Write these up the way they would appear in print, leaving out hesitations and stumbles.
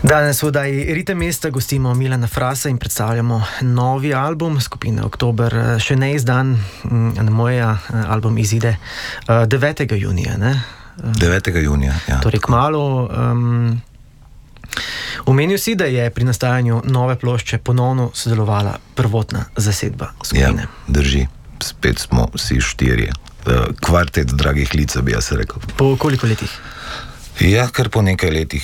Danes v oddaji Ritem mesta gostimo Milana Frasa in predstavljamo novi album skupine Oktober, še neizdan. Moj album izide 9. junija, ne? 9. junija, ja. Torej kmalu. Omenil si, da je pri nastajanju nove plošče ponovno sodelovala prvotna zasedba skupine. Ja, drži. Spet smo vsi štirje. Kvartet dragih lic, bi jaz rekel. Po koliko letih? Ja, kar po nekaj letih.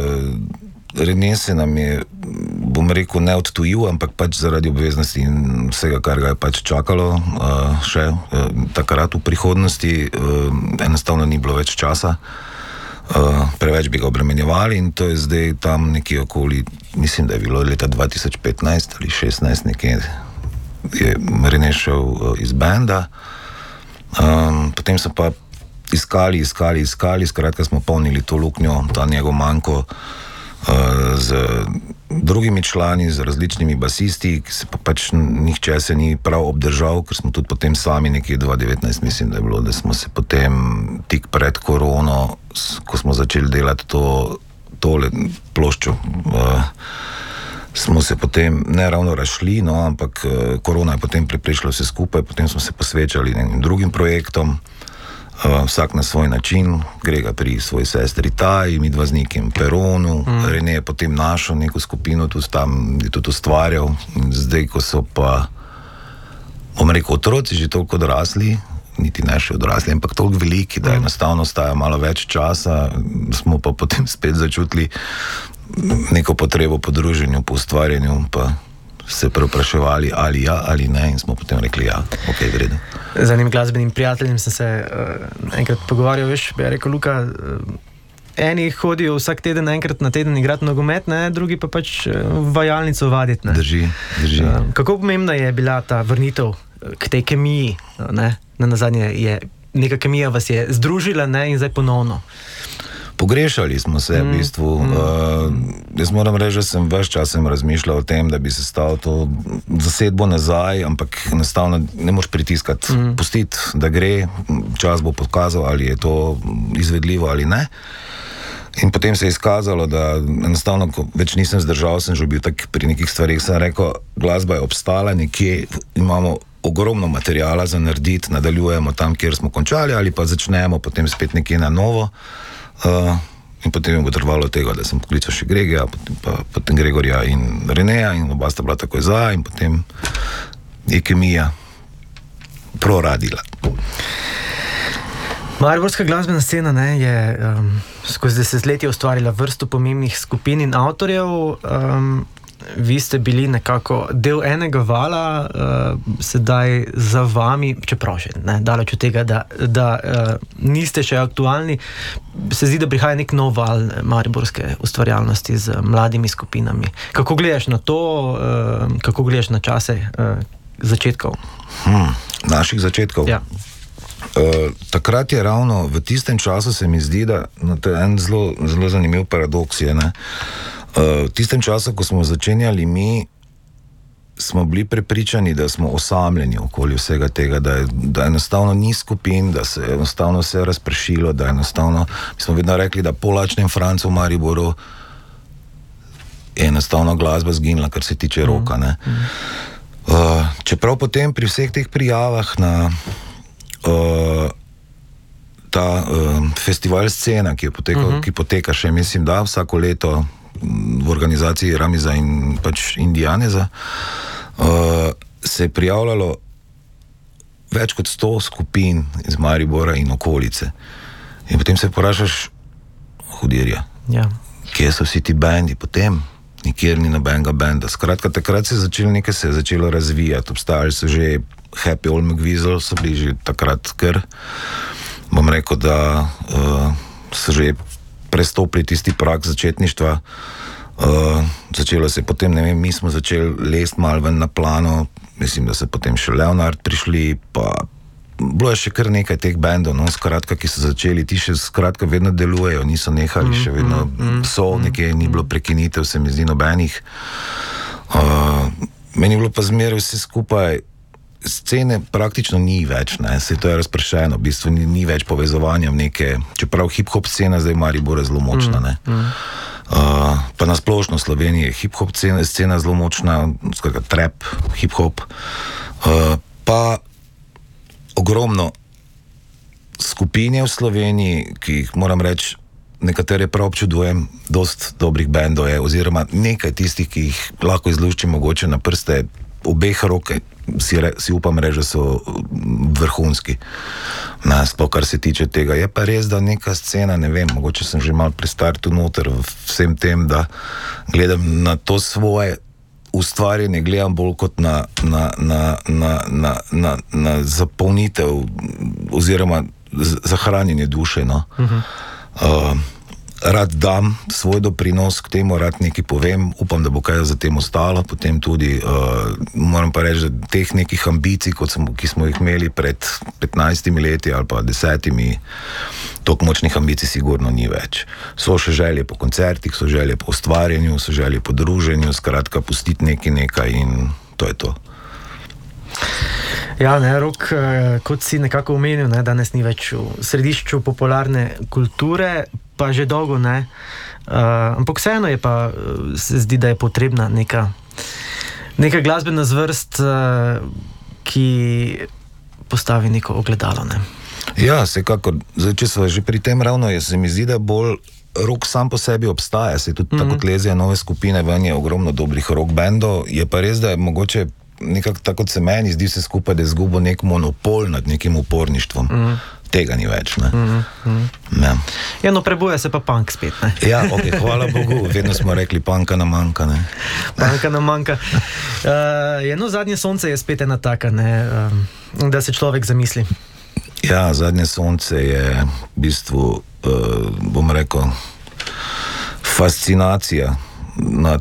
René se nam je, bom rekel, ne odtujil, ampak pač zaradi obveznosti in vsega, kar ga je pač čakalo še takrat v prihodnosti, enostavno ni bilo več časa. Preveč bi ga obremenjevali in to je zdaj tam nekje okoli, mislim, da je bilo leta 2015 ali 2016 nekje, je René šel iz benda. Potem so pa iskali, skratka smo polnili to luknjo, ta njegov manko z drugimi člani, z različnimi basisti, ki se pa pač nihče se ni prav obdržal, ker smo tudi potem sami nekje 2019, mislim, da je bilo, da smo se potem tik pred korono, ko smo začeli delati tole ploščo, smo se potem ne ravno razšli, no, ampak korona je potem preprečila vse skupaj, potem smo se posvečali nekim drugim projektom, vsak na svoj način, Grega pri svoji sestri Taji, mi dva z nekim Peronu, René je potem našel neko skupino, tudi tam je tudi ustvarjal, in zdaj, ko so pa, bom rekel, otroci že toliko odrasli, niti ne še odrasli, ampak toliko veliki, da enostavno ostaja malo več časa, smo pa potem spet začutili neko potrebo po druženju, po ustvarjanju, pa se preopraševali ali ja ali ne in smo potem rekli ja, ok, v redu. Z enim glasbenim prijateljem sem se enkrat pogovarjal, veš, bi rekel, Luka, eni hodijo vsak teden, enkrat na teden igrati nogomet, ne, drugi pa pač vajalnico vaditi, ne. Drži. Kako pomembna je bila ta vrnitev k tej kemiji, ne? Na nazadnje je neka kemija vas je združila, ne, in zdaj ponovno. Pogrešali smo se v bistvu. Jaz moram reči, da sem ves čas razmišljal o tem, da bi se stal to zasedbo nazaj, ampak enostavno ne moš pritiskati, pustiti, da gre, čas bo pokazal, ali je to izvedljivo ali ne. In potem se je izkazalo, da enostavno, ko več nisem zdržal, sem že bil tak pri nekih stvarih, sem rekel, glasba je obstala nekje, imamo ogromno materijala za narediti, nadaljujemo tam, kjer smo končali, ali pa začnemo potem spet nekje na novo. In potem je potrebovalo tega, da sem poklical še Gregija, potem Gregorja in Renéja in oba sta bila takoj za in potem je kemija proradila. Mariborska glasbena scena, ne, je skozi desetletje ustvarila vrsto pomembnih skupin in avtorjev. Vi ste bili nekako del enega vala, sedaj za vami, čeprav še ne, daleč od tega, da niste še aktualni, se zdi, da prihaja nek nov val mariborske ustvarjalnosti z mladimi skupinami. Kako gledaš na to, kako gledaš na čase začetkov? Naših začetkov? Ja. Takrat je ravno, v tistem času se mi zdi, da to je en zelo zanimiv paradoks je, ne. V tistem času, ko smo začenjali mi, smo bili prepričani, da smo osamljeni okoli vsega tega, da enostavno ni skupin, da se enostavno vse razpršilo, da enostavno, mi smo vedno rekli, da po Lačnem Francu v Mariboru je enostavno glasba zginila, kar se tiče roka, ne. Čeprav potem pri vseh teh prijavah na ta festival Scena, ki poteka še, mislim, da vsako leto v organizaciji Ramiza in pač Indijaneza, se je prijavljalo več kot 100 skupin iz Maribora in okolice. In potem se vprašaš, hudirja, kje so vsi ti bendi potem? Nikjer ni nobenega benda. Skratka, takrat se je začelo razvijati. Obstajali so že Happy Old McWeasel, so bili že takrat kar, bom rekel, da so že prestopili tisti prag začetništva. Začelo se potem, ne vem, mi smo začeli lest malo ven na plano, mislim, da so potem še Leonard prišli, pa bilo je še kar nekaj teh bendov, no, skratka, ki so začeli, ti še skratka vedno delujejo, niso nehali, še vedno so nekje, ni bilo prekinitev, se mi zdi nobenih. Meni je bilo pa zmeraj vse skupaj, scene praktično ni več, ne, se to je razpršeno, v bistvu ni več povezovanja v neke, čeprav hip-hop scena zdaj v Mariboru je zelo močna, ne. pa nasplošno v Sloveniji je hip-hop scena zelo močna, skratka trap, hip-hop, pa ogromno skupin je v Sloveniji, ki jih moram reči, nekatere prav občudujem, dost dobrih bendov je, oziroma nekaj tistih, ki jih lahko izluščim mogoče na prste obeh roke, si upam reči, da so vrhunski. Sploh kar se tiče tega. Je pa res, da neka scena, ne vem, mogoče sem že malo prestar tu noter v vsem tem, da gledam na to svoje ustvarjanje, gledam bolj kot na zapolnitev oziroma zahranjenje duše, no. Rad dam svoj doprinos k temu, rad nekaj povem, upam, da bo kaj za tem ostalo, potem tudi moram pa reči, da teh nekih ambicij, ki smo jih imeli pred 15 leti ali pa 10, toliko močnih ambicij sigurno ni več. So še želje po koncertih, so želje po ustvarjanju, so želje po druženju, skratka pustiti nekaj in to je to. Ja, ne, Rok, kot si nekako omenil, ne, danes ni več v središču popularne kulture, pa že dolgo ne. Ampak vseeno je pa, se zdi, da je potrebna neka glasbena zvrst, ki postavi neko ogledalo, ne. Ja, vsekakor. Zdaj, če smo že pri tem ravno, se mi zdi, da bolj rock sam po sebi obstaja, se tudi tako lezijo nove skupine, ven je ogromno dobrih rock bandov, je pa res, da je mogoče nekako tako, kot se meni zdi vse skupaj, da je izgubil nek monopol nad nekim uporništvom. Tega ni več, ne. Ja. Ja, no, prebuja se pa punk spet, ne. Ja, ok, hvala Bogu, vedno smo rekli punka nam manjka, ne. Punka nam manjka. No, Zadnje sonce je spet ena taka, ne, da se človek zamisli. Ja, Zadnje sonce je v bistvu, bom rekel, fascinacija nad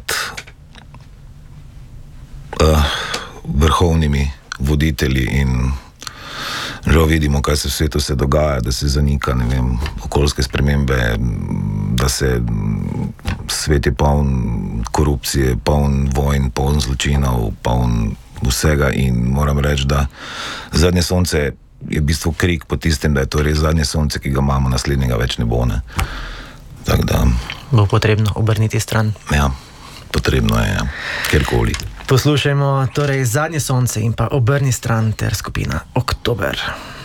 vrhovnimi voditelji in žal vidimo, kaj se v svetu se dogaja, da se zanika, ne vem, okoljske spremembe, da se svet je poln korupcije, poln vojn, poln zločinov, poln vsega in moram reči, da Zadnje sonce je v bistvu krik po tistem, da je to res zadnje sonce, ki ga imamo, naslednjega več ne bo, ne. Tako da bo potrebno obrniti stran. Ja, potrebno je, ja, kjerkoli. Poslušajmo torej Zadnje sonce in pa Obrni stran ter skupina Oktober.